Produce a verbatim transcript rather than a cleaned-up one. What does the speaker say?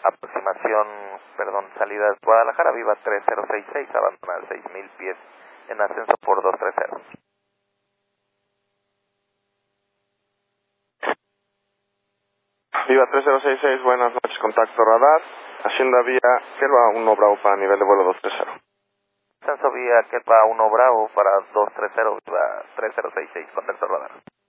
aproximación, perdón, salida de Guadalajara, Viva tres cero seis seis, abandona seis mil pies en ascenso por dos tres cero. Viva tres cero seis seis, buenas noches, contacto radar, Hacienda Vía Kelva uno Bravo para nivel de vuelo dos tres cero. Ascenso vía Kelva uno Bravo para dos tres cero, Viva tres cero seis seis, contacto radar.